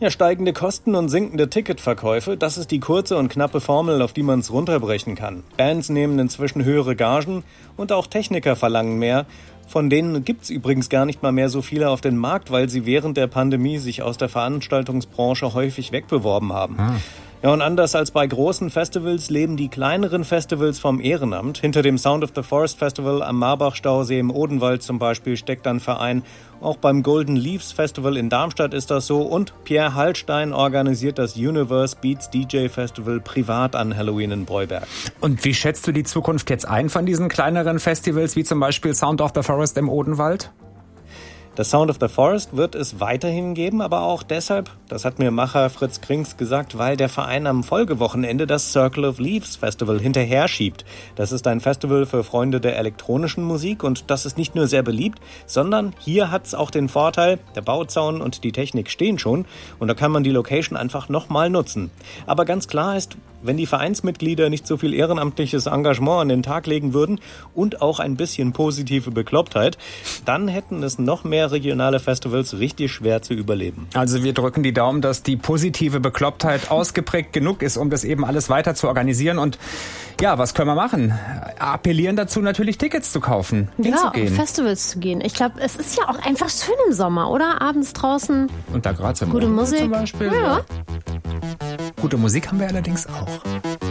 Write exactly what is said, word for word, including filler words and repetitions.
Ja, steigende Kosten und sinkende Ticketverkäufe, das ist die kurze und knappe Formel, auf die man es runterbrechen kann. Bands nehmen inzwischen höhere Gagen und auch Techniker verlangen mehr. Von denen gibt's übrigens gar nicht mal mehr so viele auf den Markt, weil sie während der Pandemie sich aus der Veranstaltungsbranche häufig wegbeworben haben. Ah. Ja, und anders als bei großen Festivals leben die kleineren Festivals vom Ehrenamt. Hinter dem Sound of the Forest Festival am Marbach-Stausee im Odenwald zum Beispiel steckt ein Verein. Auch beim Golden Leaves Festival in Darmstadt ist das so. Und Pierre Hallstein organisiert das Universe Beats D J Festival privat an Halloween in Breuberg. Und wie schätzt du die Zukunft jetzt ein von diesen kleineren Festivals, wie zum Beispiel Sound of the Forest im Odenwald? Das Sound of the Forest wird es weiterhin geben, aber auch deshalb, das hat mir Macher Fritz Krings gesagt, weil der Verein am Folgewochenende das Circle of Leaves Festival hinterher schiebt. Das ist ein Festival für Freunde der elektronischen Musik und das ist nicht nur sehr beliebt, sondern hier hat es auch den Vorteil, der Bauzaun und die Technik stehen schon und da kann man die Location einfach nochmal nutzen. Aber ganz klar ist, wenn die Vereinsmitglieder nicht so viel ehrenamtliches Engagement an den Tag legen würden und auch ein bisschen positive Beklopptheit, dann hätten es noch mehr regionale Festivals richtig schwer zu überleben. Also wir drücken die Daumen, dass die positive Beklopptheit ausgeprägt genug ist, um das eben alles weiter zu organisieren. Und ja, was können wir machen? Appellieren dazu natürlich, Tickets zu kaufen, hinzugehen. Ja, auf Festivals zu gehen. Ich glaube, es ist ja auch einfach schön im Sommer, oder? Abends draußen. Und da gerade gute Musik zum Beispiel. Ja. Gute Musik haben wir allerdings auch.